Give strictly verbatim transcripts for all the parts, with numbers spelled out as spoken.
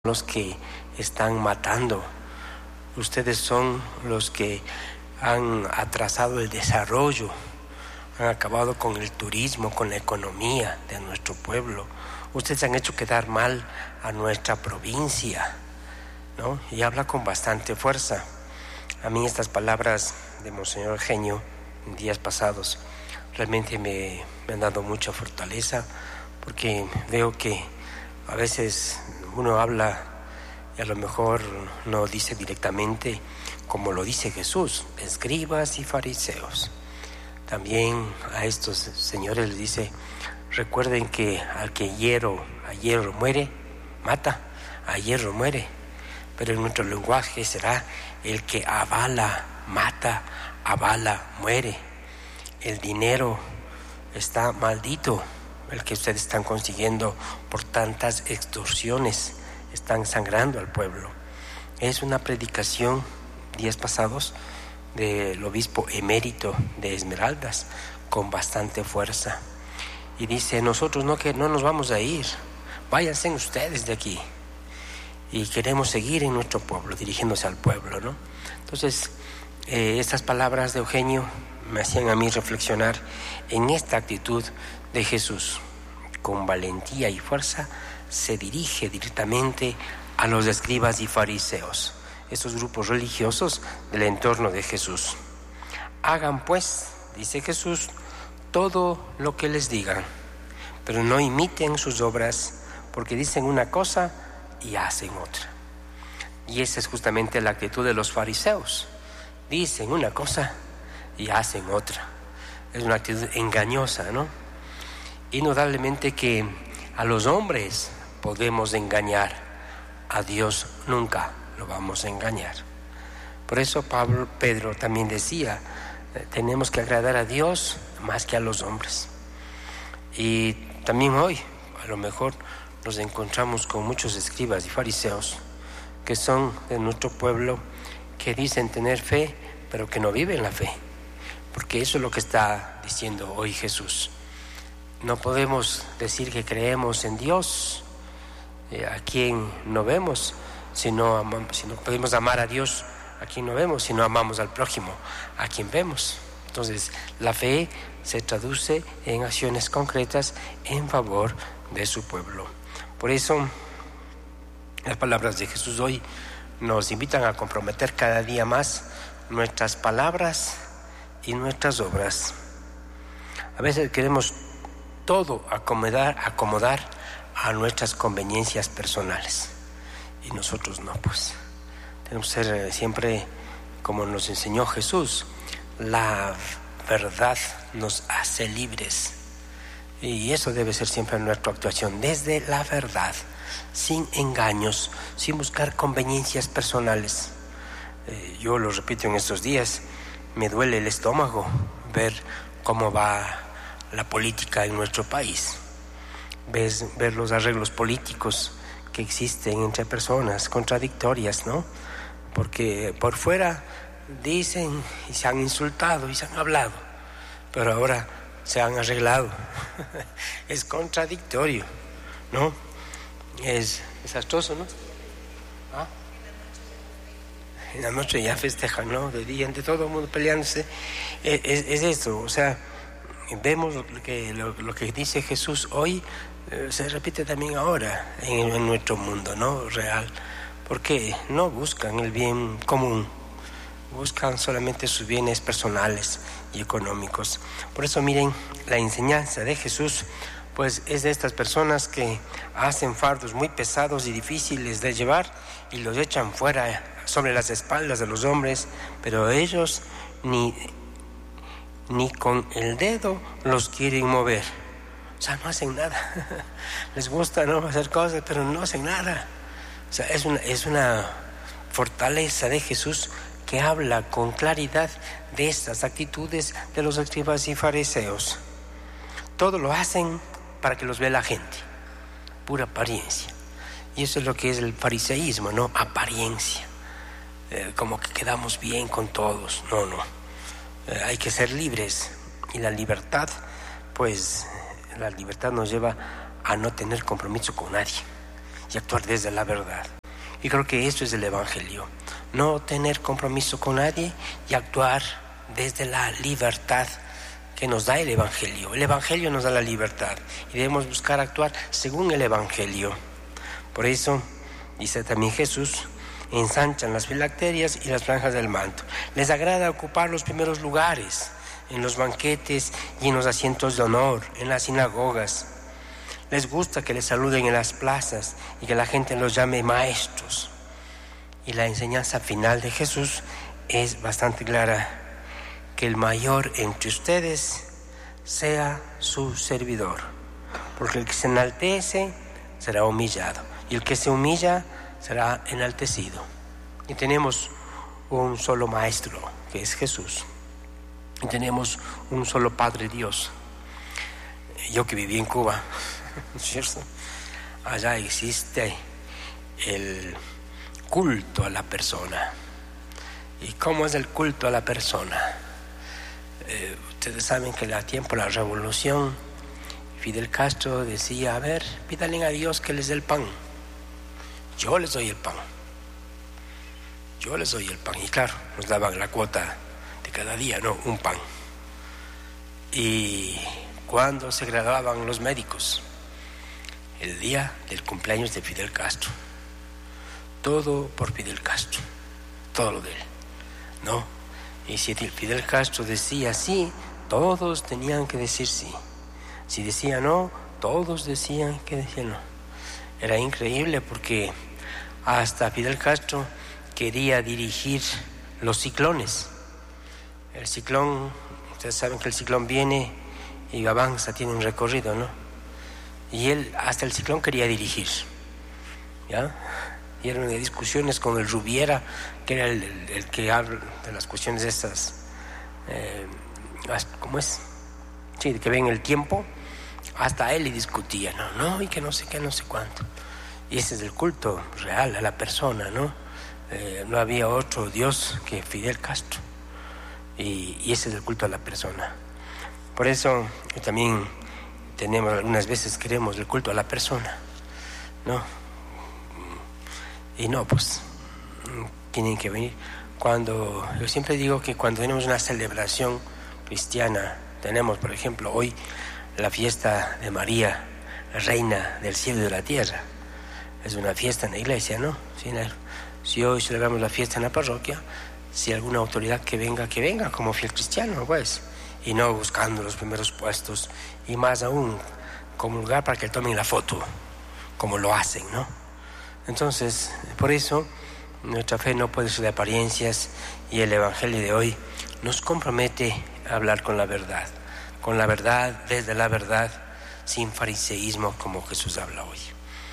los que están matando. Ustedes son los que han atrasado el desarrollo, han acabado con el turismo, con la economía de nuestro pueblo. Ustedes han hecho quedar mal a nuestra provincia, ¿no? Y habla con bastante fuerza. A mí estas palabras de Monseñor Eugenio en días pasados realmente me, me han dado mucha fortaleza, porque veo que a veces uno habla y a lo mejor no dice directamente como lo dice Jesús, escribas y fariseos. También a estos señores les dice, recuerden que al que hierro, a hierro muere, mata, a hierro muere. Pero en nuestro lenguaje será el que a bala mata, a bala muere. El dinero está maldito, el que ustedes están consiguiendo por tantas extorsiones, están sangrando al pueblo. Es una predicación, días pasados, del obispo emérito de Esmeraldas, con bastante fuerza. Y dice, nosotros no, que no nos vamos a ir, váyanse ustedes de aquí. Y queremos seguir en nuestro pueblo, dirigiéndose al pueblo, ¿no? Entonces, eh, estas palabras de Eugenio me hacían a mí reflexionar en esta actitud de Jesús. Con valentía y fuerza se dirige directamente a los escribas y fariseos, estos grupos religiosos del entorno de Jesús. Hagan pues, dice Jesús, todo lo que les digan, pero no imiten sus obras, porque dicen una cosa y hacen otra. Y esa es justamente la actitud de los fariseos. Dicen una cosa y hacen otra. Es una actitud engañosa, ¿no? Indudablemente que a los hombres podemos engañar, a Dios nunca lo vamos a engañar. Por eso Pablo, Pedro también decía, tenemos que agradar a Dios más que a los hombres. Y también hoy, a lo mejor, nos encontramos con muchos escribas y fariseos que son de nuestro pueblo, que dicen tener fe, pero que no viven la fe. Porque eso es lo que está diciendo hoy Jesús. No podemos decir que creemos en Dios, eh, a quien no vemos, si no, amamos, si no podemos amar a Dios a quien no vemos, si no amamos al prójimo a quien vemos. Entonces, la fe se traduce en acciones concretas en favor de su pueblo. Por eso, las palabras de Jesús hoy nos invitan a comprometer cada día más nuestras palabras y nuestras obras. A veces queremos todo acomodar, acomodar a nuestras conveniencias personales, y nosotros no, pues tenemos que ser siempre como nos enseñó Jesús. La verdad nos hace libres, y eso debe ser siempre nuestra actuación, desde la verdad, sin engaños, sin buscar conveniencias personales. eh, yo lo repito en estos días, me duele el estómago ver cómo va la política en nuestro país, ves, ver los arreglos políticos que existen entre personas contradictorias, ¿no? Porque por fuera dicen y se han insultado y se han hablado, pero ahora se han arreglado. Es contradictorio, ¿no? Es desastroso, ¿no? ¿Ah? En la noche ya festejan, ¿no? De día, ante todo el mundo peleándose. Es, es, es esto, o sea, vemos que lo, lo que dice Jesús hoy eh, se repite también ahora en, en nuestro mundo, ¿no? Real, porque no buscan el bien común, buscan solamente sus bienes personales y económicos. Por eso miren, la enseñanza de Jesús pues es de estas personas que hacen fardos muy pesados y difíciles de llevar y los echan fuera sobre las espaldas de los hombres, pero ellos ni ni con el dedo los quieren mover. O sea, no hacen nada. Les gusta, ¿no?, hacer cosas, pero no hacen nada. O sea, es una, es una fortaleza de Jesús que habla con claridad de estas actitudes de los escribas y fariseos. Todo lo hacen para que los vea la gente, pura apariencia. Y eso es lo que es el fariseísmo, ¿no? Apariencia. Eh, como que quedamos bien con todos. No, no. Eh, hay que ser libres, y la libertad, pues la libertad nos lleva a no tener compromiso con nadie, y actuar desde la verdad. Y creo que eso es el Evangelio. No tener compromiso con nadie y actuar desde la libertad que nos da el Evangelio. El Evangelio nos da la libertad y debemos buscar actuar según el Evangelio. Por eso, dice también Jesús, ensanchan las filacterias y las franjas del manto. Les agrada ocupar los primeros lugares en los banquetes y en los asientos de honor, en las sinagogas. Les gusta que les saluden en las plazas y que la gente los llame maestros. Y la enseñanza final de Jesús es bastante clara: que el mayor entre ustedes sea su servidor, porque el que se enaltece será humillado y el que se humilla será enaltecido. Y tenemos un solo maestro, que es Jesús, y tenemos un solo Padre Dios. Yo que viví en Cuba, ¿cierto? Allá existe el culto a la persona. ¿Y cómo es el culto a la persona? Eh, ustedes saben que a tiempo de la revolución, Fidel Castro decía: a ver, pídanle a Dios que les dé el pan. Yo les doy el pan. Yo les doy el pan. Y claro, nos daban la cuota de cada día, ¿no? Un pan. Y cuando se graduaban los médicos, el día del cumpleaños de Fidel Castro, todo por Fidel Castro, todo lo de él, ¿no? Y si Fidel Castro decía sí, todos tenían que decir sí. Si decía no, todos decían que decía no. Era increíble porque hasta Fidel Castro quería dirigir los ciclones. El ciclón, ustedes saben que el ciclón viene y avanza, tiene un recorrido, ¿no? Y él hasta el ciclón quería dirigir, ¿ya? Y eran discusiones con el Rubiera, que era el, el, el que habla de las cuestiones estas, eh, ¿cómo es? Sí, de que ven el tiempo. Hasta él le discutía, no, no, y que no sé qué, no sé cuánto. Y ese es el culto real a la persona, ¿no? Eh, no había otro Dios que Fidel Castro. Y, y ese es el culto a la persona. Por eso también tenemos, algunas veces queremos el culto a la persona, ¿no? Y no, pues tienen que venir. Cuando, yo siempre digo que cuando tenemos una celebración cristiana, tenemos, por ejemplo, hoy la fiesta de María, Reina del cielo y de la tierra. Es una fiesta en la iglesia, ¿no? Si hoy celebramos la fiesta en la parroquia, si alguna autoridad que venga, que venga como fiel cristiano, pues, y no buscando los primeros puestos, y más aún comulgar para que tomen la foto, como lo hacen, ¿no? Entonces, por eso, nuestra fe no puede ser de apariencias, y el Evangelio de hoy nos compromete a hablar con la verdad, con la verdad, desde la verdad, sin fariseísmo, como Jesús habla hoy.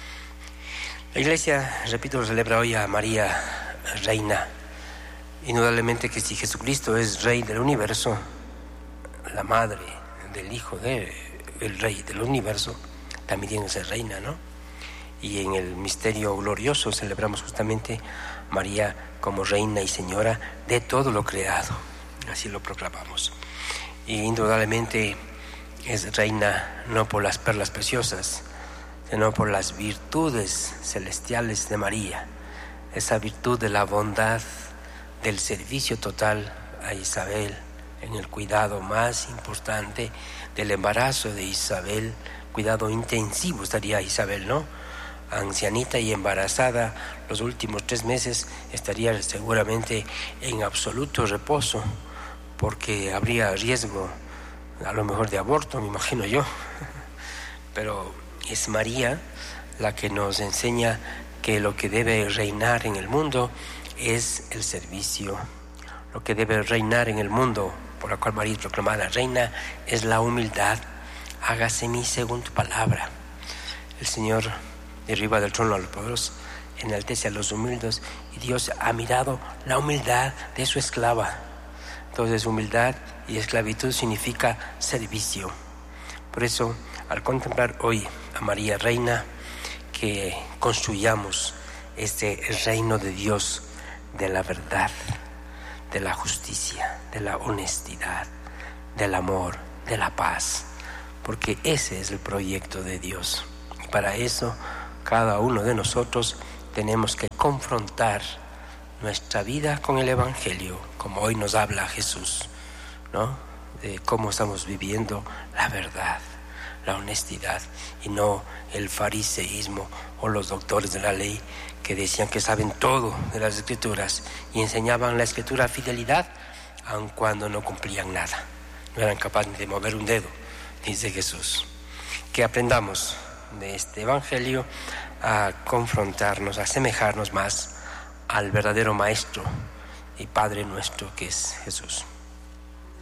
La Iglesia, repito, celebra hoy a María Reina. Indudablemente que si Jesucristo es Rey del universo, la madre del Hijo de, del Rey del universo también tiene que ser reina, ¿no? Y en el misterio glorioso celebramos justamente a María como Reina y Señora de todo lo creado. Así lo proclamamos. Y indudablemente es reina no por las perlas preciosas, sino por las virtudes celestiales de María. Esa virtud de la bondad, del servicio total a Isabel, en el cuidado más importante del embarazo de Isabel, cuidado intensivo estaría Isabel, ¿no? Ancianita y embarazada, los últimos tres meses estaría seguramente en absoluto reposo, porque habría riesgo, a lo mejor de aborto, me imagino yo. Pero es María la que nos enseña que lo que debe reinar en el mundo es el servicio. Lo que debe reinar en el mundo, por la cual María es proclamada reina, es la humildad. Hágase en mí según tu palabra. El Señor derriba del trono a los poderosos, enaltece a los humildes, y Dios ha mirado la humildad de su esclava. Entonces, humildad y esclavitud significa servicio. Por eso, al contemplar hoy a María Reina, que construyamos este reino de Dios, de la verdad, de la justicia, de la honestidad, del amor, de la paz, porque ese es el proyecto de Dios. Y para eso cada uno de nosotros tenemos que confrontar nuestra vida con el Evangelio, como hoy nos habla Jesús, ¿no? De cómo estamos viviendo la verdad, la honestidad, y no el fariseísmo o los doctores de la ley que decían que saben todo de las Escrituras y enseñaban la Escritura a fidelidad, aun cuando no cumplían nada, no eran capaces de mover un dedo, dice Jesús. Que aprendamos de este Evangelio a confrontarnos, a asemejarnos más al verdadero Maestro y Padre nuestro que es Jesús.